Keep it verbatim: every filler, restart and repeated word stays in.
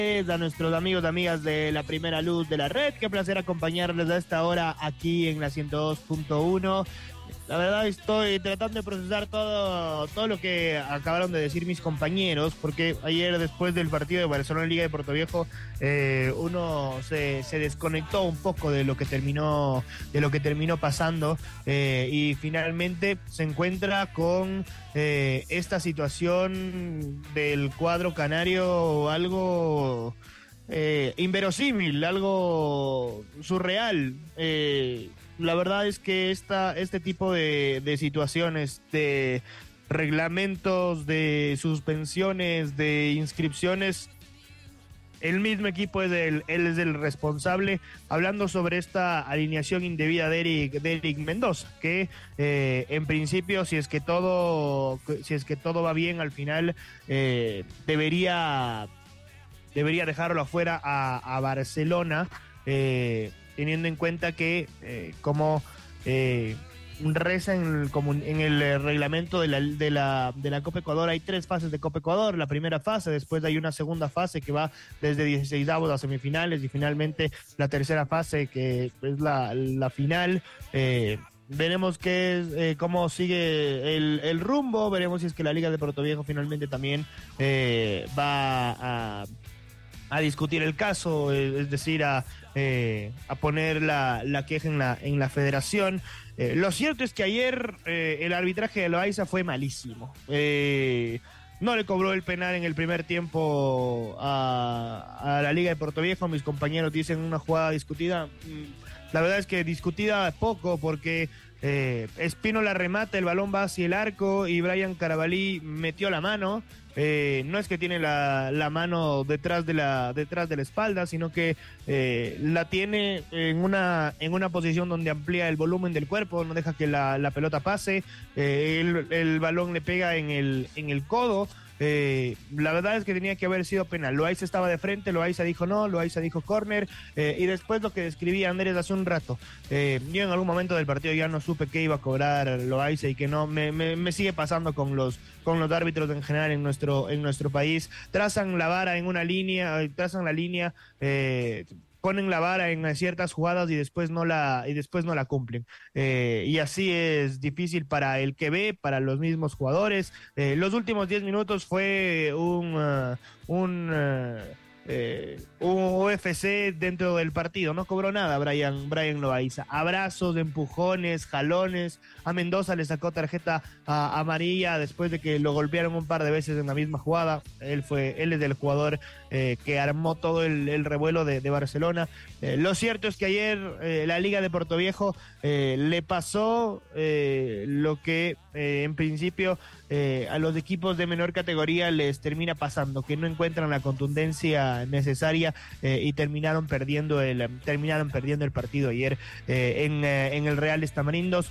A nuestros amigos y amigas de la Primera Luz de la Red, qué placer acompañarles a esta hora aquí en la ciento dos punto uno. La verdad estoy tratando de procesar todo, todo lo que acabaron de decir mis compañeros, porque ayer después del partido de Barcelona Liga de Portoviejo eh, uno se, se desconectó un poco de lo que terminó, de lo que terminó pasando eh, y finalmente se encuentra con eh, esta situación del cuadro canario algo eh, inverosímil, algo surreal. Eh, La verdad es que esta, este tipo de, de situaciones, de reglamentos, de suspensiones, de inscripciones, el mismo equipo es el, él es el responsable, hablando sobre esta alineación indebida de Eric, de Eric Mendoza, que eh, en principio, si es que todo, si es que todo va bien, al final eh, debería, debería dejarlo afuera a, a Barcelona, eh, teniendo en cuenta que eh, como eh, reza en el, como en el reglamento de la, de, la, de la Copa Ecuador, hay tres fases de Copa Ecuador. La primera fase, después hay una segunda fase que va desde dieciseisavos a semifinales y finalmente la tercera fase que es la, la final. Eh, veremos qué, eh, cómo sigue el, el rumbo, veremos si es que la Liga de Portoviejo finalmente también eh, va a a discutir el caso, es decir, a, eh, a poner la, la queja en la, en la federación. Eh, lo cierto es que ayer eh, el arbitraje de Loaiza fue malísimo. Eh, no le cobró el penal en el primer tiempo a, a la Liga de Portoviejo. Mis compañeros dicen una jugada discutida. La verdad es que discutida poco porque eh, Espino la remata, el balón va hacia el arco y Brian Carabalí metió la mano. Eh, no es que tiene la, la mano detrás de la detrás de la espalda, sino que eh, la tiene en una en una posición donde amplía el volumen del cuerpo, no deja que la, la pelota pase. Eh, el, el balón le pega en el en el codo. Eh, la verdad es que tenía que haber sido penal. Loaiza estaba de frente, Loaiza dijo no, Loaiza dijo córner, eh, y después lo que describía Andrés hace un rato, eh, yo en algún momento del partido ya no supe qué iba a cobrar Loaiza y que no, me, me, me sigue pasando con los con los árbitros en general en nuestro en nuestro país. Trazan la vara en una línea, trazan la línea, eh, ponen la vara en ciertas jugadas y después no la y después no la cumplen, eh, y así es difícil para el que ve, para los mismos jugadores. Eh, los últimos diez minutos fue un uh, un uh, eh, un U F C dentro del partido. No cobró nada Brian, Brian Loaiza. Abrazos, empujones, jalones. A Mendoza le sacó tarjeta a, amarilla después de que lo golpearon un par de veces en la misma jugada. Él fue, él es el jugador eh, que armó todo el, el revuelo de, de Barcelona. Eh, lo cierto es que ayer eh, la Liga de Portoviejo eh, le pasó eh, lo que eh, en principio eh, a los equipos de menor categoría les termina pasando, que no encuentran la contundencia necesaria eh, y terminaron perdiendo el terminaron perdiendo el partido ayer eh, en, eh, en el Real Estamelindos.